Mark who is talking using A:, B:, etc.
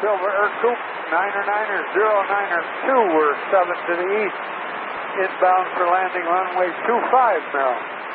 A: Silver Ercoup, Niner 9er 092, we're 7 to the east. Inbound for landing runway 25, Merrill.